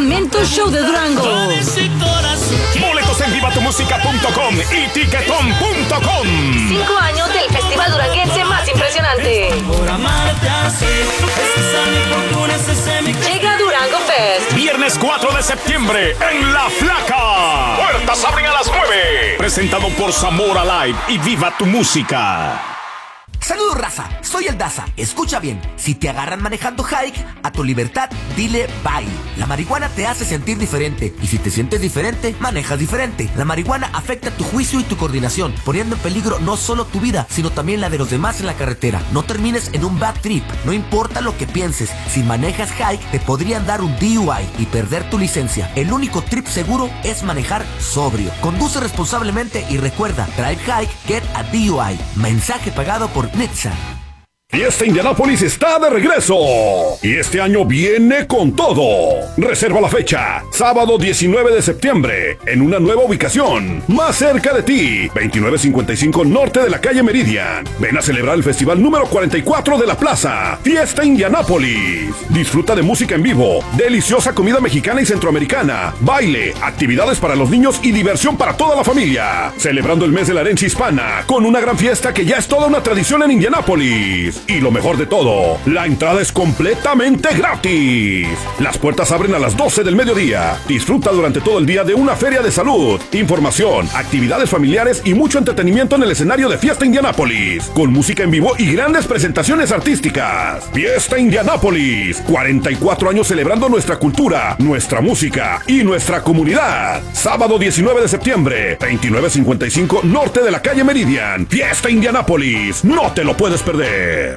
Campamento Show de Durango. Boletos en vivatumusica.com y tiquetón.com. 5 años del festival duranguense más impresionante. Llega Durango Fest. Viernes 4 de septiembre en La Flaca. Puertas abren a las 9. Presentado por Zamora Live y Viva tu Música. Saludos, raza, soy el Daza. Escucha bien, si te agarran manejando hike, a tu libertad dile bye. La marihuana te hace sentir diferente, y si te sientes diferente, manejas diferente. La marihuana afecta tu juicio y tu coordinación, poniendo en peligro no solo tu vida, sino también la de los demás en la carretera. No termines en un bad trip, no importa lo que pienses. Si manejas hike, te podrían dar un DUI y perder tu licencia. El único trip seguro es manejar sobrio. Conduce responsablemente y recuerda, drive hike, get a DUI. Mensaje pagado por Nitsa. Fiesta Indianápolis está de regreso y este año viene con todo. Reserva la fecha, sábado 19 de septiembre, en una nueva ubicación, más cerca de ti, 2955 norte de la calle Meridian. Ven a celebrar el festival número 44 de la plaza, Fiesta Indianápolis. Disfruta de música en vivo, deliciosa comida mexicana y centroamericana, baile, actividades para los niños y diversión para toda la familia. Celebrando el mes de la herencia hispana, con una gran fiesta que ya es toda una tradición en Indianápolis. Y lo mejor de todo, la entrada es completamente gratis. Las puertas abren a las 12 del mediodía. Disfruta durante todo el día de una feria de salud, información, actividades familiares y mucho entretenimiento en el escenario de Fiesta Indianápolis, con música en vivo y grandes presentaciones artísticas. Fiesta Indianápolis, 44 años celebrando nuestra cultura, nuestra música y nuestra comunidad. Sábado 19 de septiembre, 2955 norte de la calle Meridian. Fiesta Indianápolis, no te lo puedes perder.